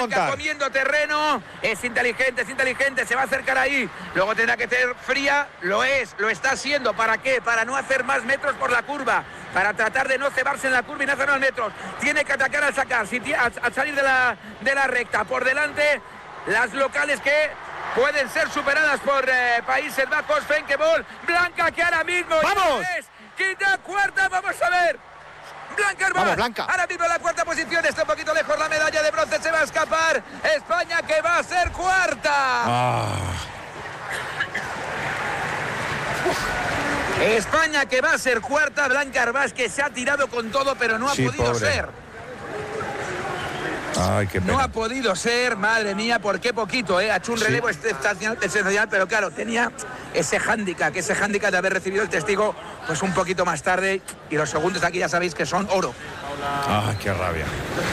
montar. Comiendo terreno, es inteligente, se va a acercar ahí. Luego tendrá que ser fría, lo está haciendo. ¿Para qué? Para no hacer más metros por la curva, para tratar de no cebarse en la curva y no hacer más metros. Tiene que atacar al sacar, al salir de la recta. Por delante, las locales que pueden ser superadas por Países Bajos. Fenkebol, Blanca, que ahora mismo ¡vamos! Quinta, cuarta, vamos a ver. Blanca Herbaz, vamos, Blanca. Ahora mismo en la cuarta posición, está un poquito lejos la medalla de bronce, se va a escapar. España que va a ser cuarta. España que va a ser cuarta. Blanca Herbaz que se ha tirado con todo, pero no ha podido ser. Ay, qué pena. No ha podido ser, madre mía, por qué poquito, ha hecho un relevo excepcional, pero claro, tenía ese hándicap de haber recibido el testigo pues un poquito más tarde, y los segundos aquí ya sabéis que son oro. Ah, qué rabia.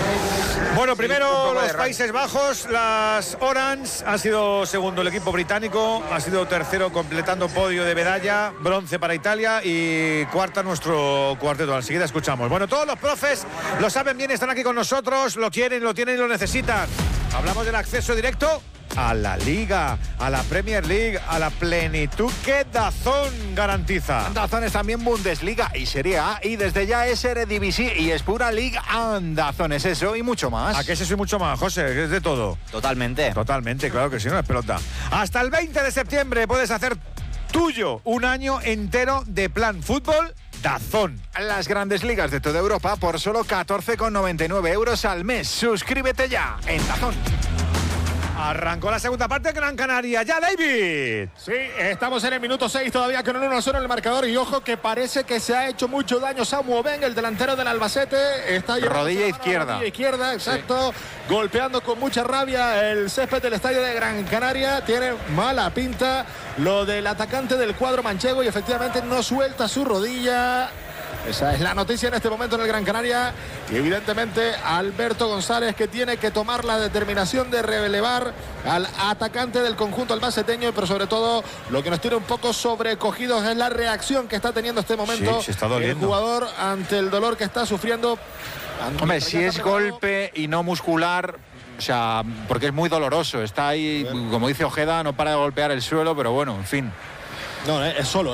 Bueno, primero los Países Bajos, las Orange, ha sido segundo el equipo británico, ha sido tercero completando podio de medalla, bronce para Italia y cuarta nuestro cuarteto. Enseguida escuchamos. Bueno, todos los profes lo saben bien, están aquí con nosotros, lo quieren, lo tienen y lo necesitan. Hablamos del acceso directo a la Liga, a la Premier League, a la plenitud que DAZN garantiza. DAZN es también Bundesliga y Serie A, y desde ya es Eredivisie y es pura League and DAZN es eso y mucho más. ¿A qué es eso y mucho más, José? Que es de todo. Totalmente. Totalmente, claro que sí, no es pelota. Hasta el 20 de septiembre puedes hacer tuyo un año entero de plan fútbol DAZN. Las grandes ligas de toda Europa por solo 14,99 euros al mes. Suscríbete ya en DAZN. Arrancó la segunda parte, Gran Canaria. ¡Ya, David! Sí, estamos en el minuto 6 todavía con el 1-0 en el marcador. Y ojo que parece que se ha hecho mucho daño Samu Ben, el delantero del Albacete. Está rodilla izquierda. Rodilla izquierda, exacto. Sí. Golpeando con mucha rabia el césped del estadio de Gran Canaria. Tiene mala pinta lo del atacante del cuadro manchego y efectivamente no suelta su rodilla. Esa es la noticia en este momento en el Gran Canaria. Y evidentemente Alberto González, que tiene que tomar la determinación de relevar al atacante del conjunto albaceteño, pero sobre todo lo que nos tiene un poco sobrecogidos es la reacción que está teniendo este momento se está doliendo el jugador ante el dolor que está sufriendo. Hombre, si es golpe y no muscular, o sea, porque es muy doloroso. Está ahí, como dice Ojeda, no para de golpear el suelo, pero bueno, en fin. No, es solo,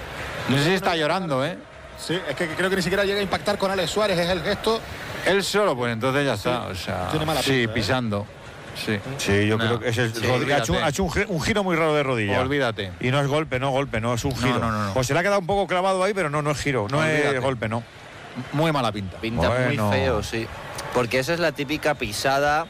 No sé si está llorando, Sí, es que creo que ni siquiera llega a impactar con Alex Suárez, es el gesto. Él solo, pues entonces ya está. Sí, o sea, tiene mala pinta, pisando. Sí, yo creo que es ha hecho un giro muy raro de rodilla. Olvídate. Y no es golpe, no, es un giro. No. Pues se le ha quedado un poco clavado ahí, pero no es giro, no es golpe, no. Muy mala pinta. Pinta muy feo, sí. Porque esa es la típica pisada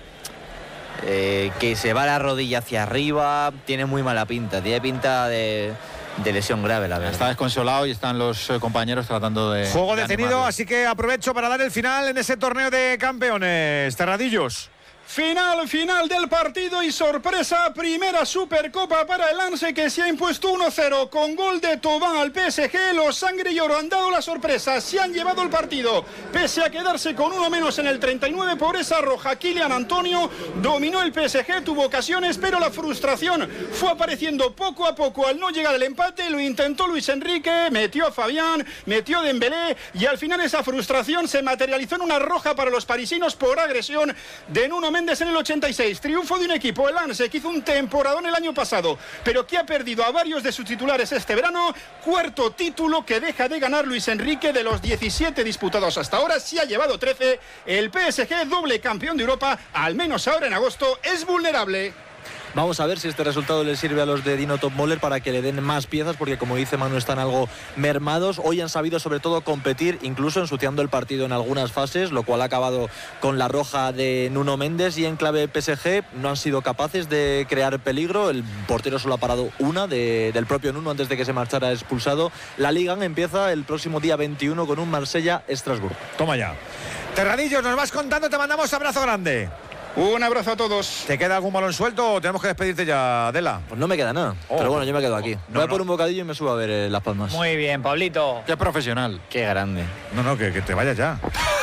que se va la rodilla hacia arriba, tiene muy mala pinta, tiene pinta de lesión grave, la verdad. Está desconsolado y están los compañeros tratando de... Juego detenido, así que aprovecho para dar el final en ese torneo de campeones. Terradillos. Final del partido y sorpresa, primera Supercopa para el Lance, que se ha impuesto 1-0 con gol de Thauvin al PSG. Los sangre y oro han dado la sorpresa, se han llevado el partido, pese a quedarse con uno menos en el 39 por esa roja. Kylian Antonio dominó el PSG, tuvo ocasiones, pero la frustración fue apareciendo poco a poco al no llegar al empate. Lo intentó Luis Enrique, metió a Fabián, metió a Dembélé y al final esa frustración se materializó en una roja para los parisinos por agresión de Nuno Méndez en el 86. Triunfo de un equipo, el Lance, que hizo un temporadón el año pasado, pero que ha perdido a varios de sus titulares este verano. Cuarto título que deja de ganar Luis Enrique de los 17 disputados hasta ahora. Se ha llevado 13. El PSG, doble campeón de Europa, al menos ahora en agosto, es vulnerable. Vamos a ver si este resultado le sirve a los de Dino Topmoller para que le den más piezas, porque como dice Manu, están algo mermados. Hoy han sabido sobre todo competir, incluso ensuciando el partido en algunas fases, lo cual ha acabado con la roja de Nuno Méndez, y en clave PSG no han sido capaces de crear peligro. El portero solo ha parado una del propio Nuno antes de que se marchara expulsado. La Liga empieza el próximo día 21 con un Marsella-Estrasburgo. Toma ya. Terradillos, nos vas contando, te mandamos abrazo grande. Un abrazo a todos. ¿Te queda algún balón suelto o tenemos que despedirte ya, Adela? Pues no me queda nada, pero bueno, yo me quedo aquí. Voy a por un bocadillo y me subo a ver Las Palmas. Muy bien, Pablito. Qué profesional. Qué grande. No, que te vayas ya.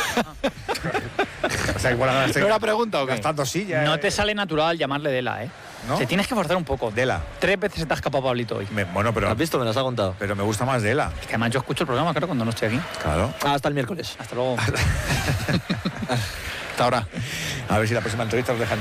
O sea, igual ahora estoy... ¿No era pregunta o qué? Gastando silla. No te sale natural llamarle Dela, ¿No? Te tienes que forzar un poco. Dela. 3 veces se te ha escapado Pablito hoy. Bueno, pero... ¿Has visto? Me las ha contado. Pero me gusta más Dela. Es que además yo escucho el programa, claro, cuando no estoy aquí. Claro. Hasta el miércoles. Hasta luego. Hasta ahora. A ver si la próxima entrevista os dejan